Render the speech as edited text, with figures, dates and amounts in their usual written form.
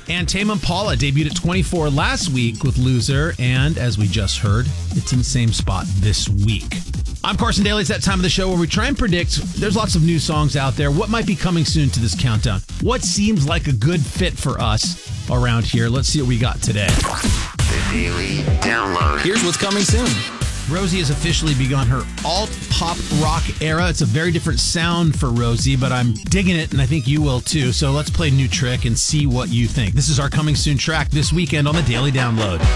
And Tame Impala debuted at 24 last week with Loser, and as we just heard, it's in the same spot this week. I'm Carson Daly. It's that time of the show where we try and predict. There's lots of new songs out there. What might be coming soon to this countdown? What seems like a good fit for us around here? Let's see what we got today. The Daily Download. Here's what's coming soon. Rosie has officially begun her alt-pop rock era. It's a very different sound for Rosie, but I'm digging it, and I think you will too. So let's play New Trick and see what you think. This is our coming soon track this weekend on the Daily Download.